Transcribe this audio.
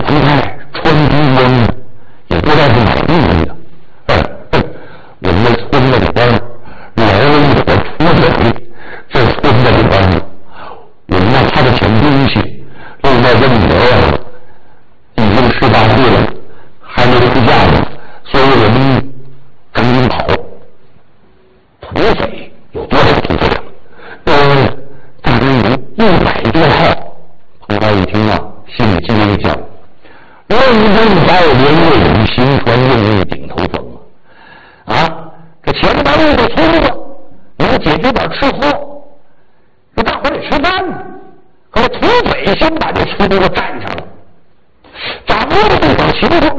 唐太穿军装的，也不知道是哪地方的。我们这村子里边来了一伙土匪，这村子里边我们让他的捡东西，另外这女儿已经18岁了，还没出嫁呢，所以我们赶紧跑。土匪有多少土匪啊？大概有100多号。彭超一听啊，心里惊了一跳。人生百年未有，行船用力顶头风啊！这前半路的村子能解决点吃喝，这大伙得吃饭呢。可是土匪先把这村子占上了，掌握了不少情况，